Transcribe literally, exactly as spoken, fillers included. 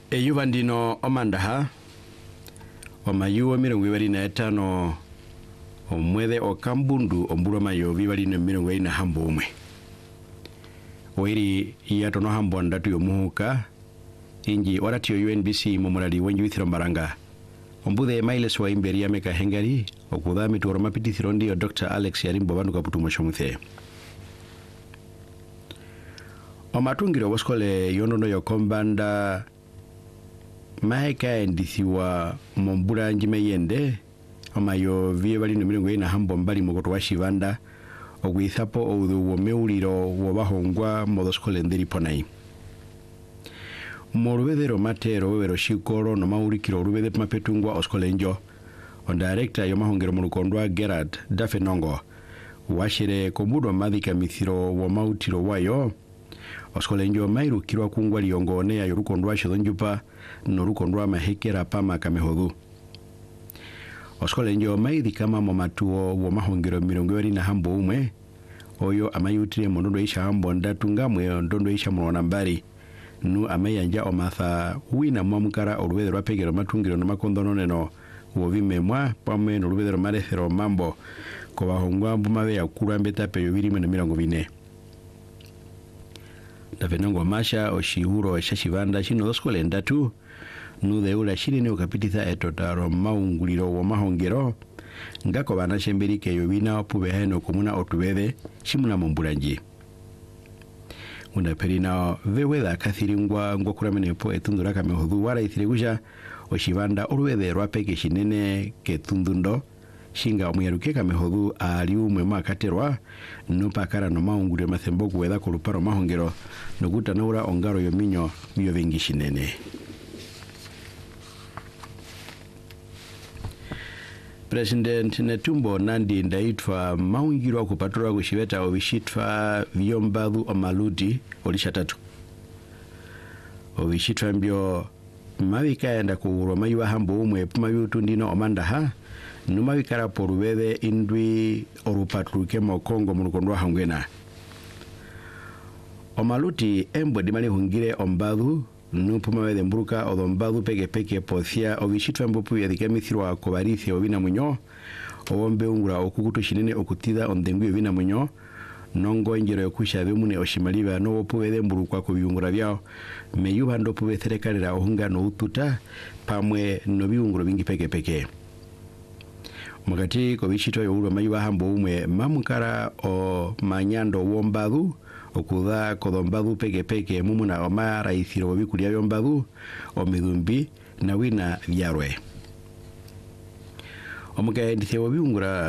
eyuvandino omandaha omayuwa mirongo ibiri na etano omwethe okambundu ombulwa mayo bibali na mirongo ine hambo umwe oiri yatono hambo ndatu yomuhuka inji waratio U N B C momulali wenjuithiro maranga ombuthe Miles wa imberi ya meka hengari okutha mitoro mapitithiro ndio Doctor Alex Yarimbo bandu kaputumo shomuthe omatungiro woskole yonono yokombanda maeka endithiwa mombura njime yende amayo vie bali no mirongo ine hambo mbali mugoto wa shivanda ogwithapo oudhu wo meuliro wo bahongwa modoskole ndiri ponai morubethero matero webero shikoro no maurikiro rubethe mapetungwa oskole njo on director yo mahongero mulukondwa Gerard Dafenongo washire kombudwa mathika mithiro wo mautiro wayo oskole njo mairu kirwa kungwa liongone ya yorukondwa shidonjupa no rukondwa mahekera pama kamehodhu oskole njo maithi kama momatuo wo mahongero mirongo ine na hambo umwe oyo amayutire mondondo isha hambo ndatungamwe ndondo isha mwana mbari nu amayanja omatha wina mwamukara olubethe lwa pegero matungiro no makondono neno wovimemwa pamwe no lubethe marethero mambo ko bahongwa mbumabe yakura mbeta peyo birimo na mirongo ine Davenongo masha oshihuro shashivanda shino doskole ndatu nu deula shirine ukapititha etotaro maunguliro wo mahongero ngako bana shemberi ke yobina opubeheno komuna otubethe shimuna mombulanji una perina veweda kathiringwa ngokuramene po etundura kamehodhu wara ithiregusha oshivanda olubethe rwapeke shinene ke tundundo shinga omuyaruke kamehodhu ali umwe makaterwa nupakara no maunguliro mathembo kuwetha koluparo mahongero nokuta naura ongaro yominyo miyo vengi shinene President Netumbo Nandi ndaitwa maungiro kupatura kushiveta obishitwa vyombadhu omaludi olishatatu obishitwa mbyo mavika enda kuurwa mayuwa hambo umwe puma yutu ndino omandaha numabikara porubethe indwi orupatruke mokongo mulukondwa hangwena omaluti embwe dimani hungire ombadhu nupuma wethe mburuka odombadhu peke peke pothia obishitwa mbupu ya dhikamithirwa kobarithi obina munyo obombe ungura okukutu shinene okutida ondengwe obina munyo nongo njero yokusha vimune oshimaliba no opu wethe mburukwa kubiungura byao meyuba ndo pu betherekanira ohunga no ututa pamwe no biunguro bingi peke peke Mugati kobishitwa youlwa mayuba hambo umwe mamukara o manyando wombadhu okutha kodombadhu peke peke mumuna omara ithiro wabikulia yombadhu omidhumbi na wina vyarwe omuka endithe wabiungura